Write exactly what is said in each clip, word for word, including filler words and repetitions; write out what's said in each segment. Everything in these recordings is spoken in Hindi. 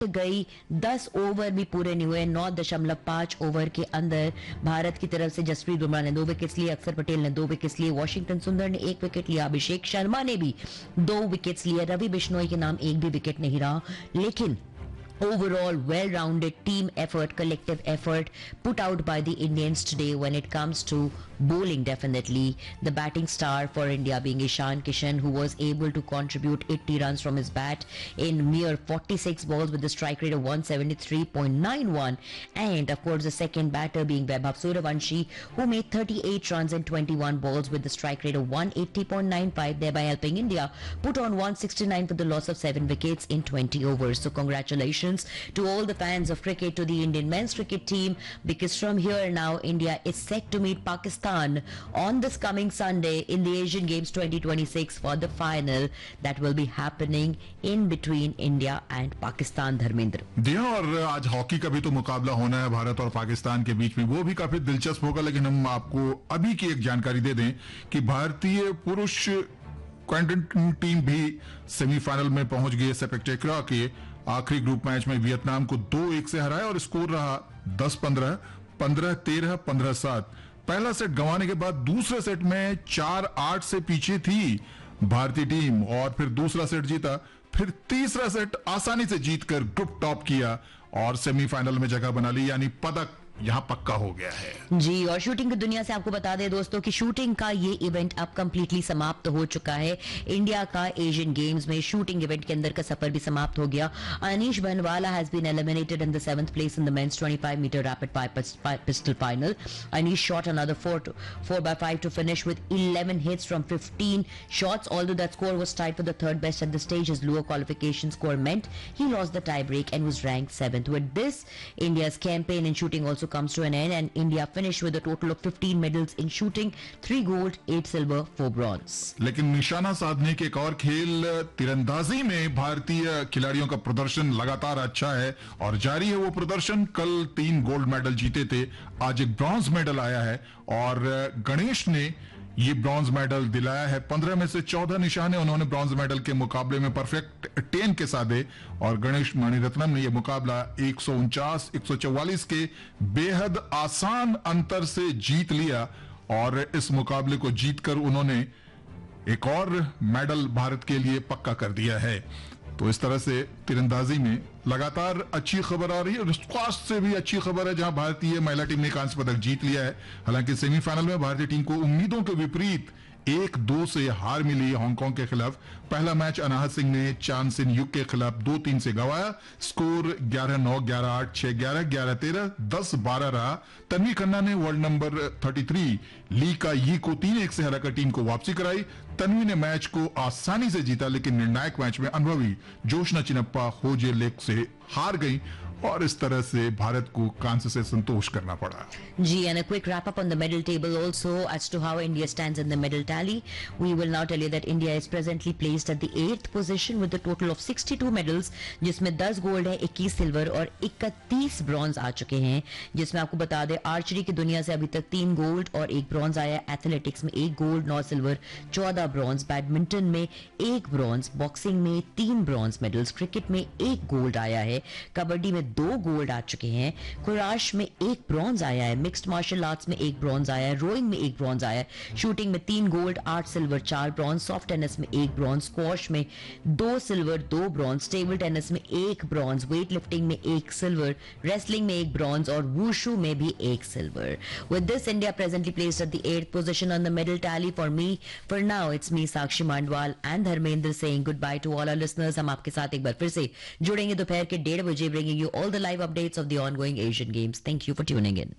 गई, दस ओवर भी पूरे नहीं हुए, नौ दशमलव पांच ओवर के अंदर भारत की तरफ से जसप्रीत बुमराह ने दो विकेट्स लिए, अक्षर पटेल ने दो विकेट्स लिए, वॉशिंगटन सुंदर ने एक विकेट लिया, अभिषेक शर्मा ने भी दो विकेट्स लिए, रवि बिश्नोई के नाम एक भी विकेट नहीं रहा. लेकिन overall well-rounded team effort, collective effort put out by the Indians today when it comes to bowling. Definitely the batting star for India being Ishan Kishan, who was able to contribute eighty runs from his bat in mere forty-six balls with a strike rate of one seventy-three point nine one, and of course the second batter being Vaibhav Sooryavanshi, who made thirty-eight runs in twenty-one balls with a strike rate of one eighty point nine five, thereby helping India put on one sixty-nine for the loss of seven wickets in twenty overs. So congratulations to all the fans of cricket, to the Indian men's cricket team, because from here now India is set to meet Pakistan on this coming Sunday in the Asian Games twenty twenty-six for the final that will be happening in between India and Pakistan. Dharmendra दिया, और आज हॉकी का भी तो मुकाबला होना है भारत और पाकिस्तान के बीच में, वो भी काफी दिलचस्प होगा. लेकिन हम आपको अभी की एक जानकारी दे दें कि भारतीय पुरुष क्वाड्रंट टीम भी सेमीफाइनल में पहुंच गई. स्पेक्टेकुलर के आखिरी ग्रुप मैच में वियतनाम को दो एक से हराया और स्कोर रहा दस पंद्रह, पंद्रह तेरह, पंद्रह सात. पहला सेट गंवाने के बाद दूसरे सेट में चार आठ से पीछे थी भारतीय टीम और फिर दूसरा सेट जीता. फिर तीसरा सेट आसानी से जीतकर ग्रुप टॉप किया और सेमीफाइनल में जगह बना ली, यानी पदक यहाँ पक्का हो गया है जी. और शूटिंग की दुनिया से आपको बता दें दोस्तों कि शूटिंग का ये इवेंट अब कंप्लीटली समाप्त हो चुका है. इंडिया का एशियन गेम्स में शूटिंग इवेंट के अंदर का सफर भी समाप्त हो गया. अनीश बनवाला has been eliminated in the seventh place in the mains twenty-five meter rapid pistol final. Anish shot another four to, four by five to finish with eleven hits from fifteen shots. Although that score was tied for the third best at the stage, his lower qualification score meant he lost the tie break and was ranked seventh. With this, India's campaign in shooting also comes to an end, and India finished with a total of fifteen medals in shooting, three gold, eight silver, four bronze. लेकिन निशाना साधने के एक और खेल तीरंदाजी में भारतीय खिलाड़ियों का प्रदर्शन लगातार अच्छा है और जारी है वो प्रदर्शन. कल तीन गोल्ड मेडल जीते थे, आज एक ब्रॉन्ज मेडल आया है और गणेश ने ये ब्रॉन्ज मेडल दिलाया है. पंद्रह में से चौदह निशाने उन्होंने ब्रॉन्ज मेडल के मुकाबले में परफेक्ट टेन के साधे और गणेश मणिरत्नम ने यह मुकाबला एक सौ उनचास एक सौ चौवालीस के बेहद आसान अंतर से जीत लिया और इस मुकाबले को जीतकर उन्होंने एक और मेडल भारत के लिए पक्का कर दिया है. तो इस तरह से तीरंदाजी में लगातार अच्छी खबर आ रही है और स्क्वाश से भी अच्छी खबर है जहां भारतीय महिला टीम ने कांस्य पदक जीत लिया है. हालांकि सेमीफाइनल में भारतीय टीम को उम्मीदों के विपरीत एक दो से हार मिली हांगकांग के खिलाफ. पहला मैच अनाहत सिंह ने चांद सिन युग के खिलाफ दो तीन से गंवाया. स्कोर ग्यारह नौ, ग्यारह आठ, छह ग्यारह, ग्यारह तेरह, दस बारह रहा. तन्वी खन्ना ने वर्ल्ड नंबर तैंतीस ली का यी को तीन एक से हराकर टीम को वापसी कराई. तन्वी ने मैच को आसानी से जीता, लेकिन निर्णायक मैच में अनुभवी जोशना चिनप्पा होजे लेक से हार गई और इस तरह से भारत को कांस्य से संतोष करना पड़ा. जी, and a quick wrap up on the medal table also as to how India stands in the medal tally. We will now tell you that India is presently placed at the eighth position with a total of sixty-two medals, जिसमें दस गोल्ड है, इक्कीस सिल्वर और इकतीस ब्रॉन्ज आ चुके हैं. जिसमें आपको बता दें आर्चरी की दुनिया से अभी तक तीन गोल्ड और एक ब्रॉन्ज आया. एथलेटिक्स में एक गोल्ड, नौ सिल्वर, चौदह ब्रॉन्ज. बैडमिंटन में एक ब्रॉन्ज, बॉक्सिंग में तीन ब्रॉन्ज मेडल्स, क्रिकेट में एक गोल्ड आया है, कबड्डी में दो गोल्ड आ चुके हैं, कुराश में एक ब्रॉन्ज आया है, मिक्स्ड मार्शल आर्ट्स में एक ब्रॉन्ज आया है, रोइंग में एक ब्रॉन्ज आया है, शूटिंग में तीन गोल्ड, आठ सिल्वर, चार ब्रॉन्ज, सॉफ्ट टेनिस में एक ब्रॉन्ज, स्क्वॉश में दो सिल्वर, दो ब्रॉन्ज, टेबल टेनिस में एक ब्रॉन्ज, वेट लिफ्टिंग में एक सिल्वर, रेसलिंग में एक ब्रॉन्ज और वुशु में भी एक silver. With this, India presently placed at the eighth position on the medal tally. For me, for now, it's me Sakshi Mandwal and Dharmendra saying goodbye to all our listeners. हम आपके साथ एक बार फिर से जुड़ेंगे दोपहर के डेढ़ बजे, bringing you all the live updates of the ongoing Asian Games. Thank you for tuning in.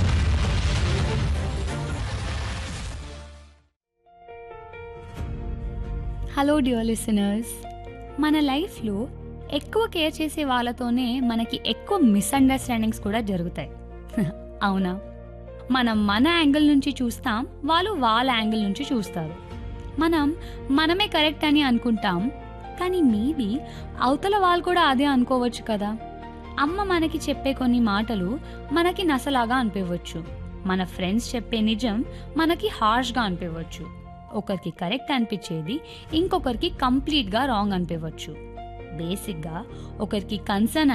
Hello dear listeners, మన లైఫ్లో ఎక్కువ కేర్ చేసే వాళ్ళతోనే మనకి ఎక్కువ మిస్అండర్స్టాండింగ్స్ కూడా జరుగుతాయి. అవునా? మనం మన యాంగిల్ నుంచి చూస్తాం, వాళ్ళు వాళ్ళ యాంగిల్ నుంచి చూస్తారు. మనం మనమే కరెక్ట్ అని అనుకుంటాం, కానీ మేబీ అవతల వాళ్ళు కూడా అదే అనుకోవచ్చు కదా. అమ్మ మనకి చెప్పే కొన్ని మాటలు మనకి నసలాగా అనిపించవచ్చు. మన ఫ్రెండ్స్ చెప్పే నిజం మనకి హార్ష్గా అనిపించవచ్చు. ఒకరికి కరెక్ట్ అనిపించేది ఇంకొకరికి కంప్లీట్గా రాంగ్ అనిపించవచ్చు. బేసిక్గా ఒకరికి కన్సర్న్